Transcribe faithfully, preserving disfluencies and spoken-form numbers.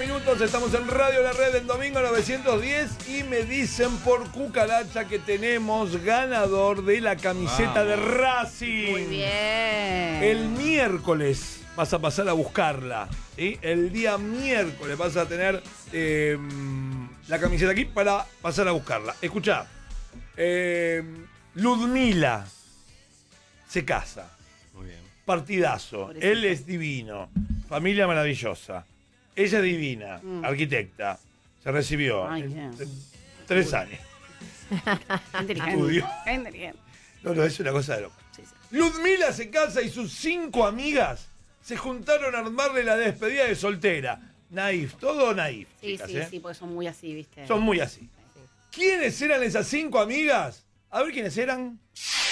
minutos, estamos en Radio La Red en domingo novecientos diez y me dicen por cucaracha que tenemos ganador de la camiseta ah, de Racing. Muy bien. El miércoles vas a pasar a buscarla, ¿sí? El día miércoles vas a tener eh, la camiseta aquí para pasar a buscarla. Escuchá, eh, Ludmila se casa. Muy bien. Partidazo. Él es divino. Familia maravillosa. Ella es divina. Mm. Arquitecta. Se recibió. Ay, en, yeah. en tres años. Inteligente. No, no, es una cosa de loca. Sí, sí. Ludmila se casa y sus cinco amigas se juntaron a armarle la despedida de soltera. Naif, todo naif. Sí, chicas, sí, ¿eh? sí, porque son muy así, ¿viste? Son muy así. Sí. ¿Quiénes eran esas cinco amigas? A ver quiénes eran.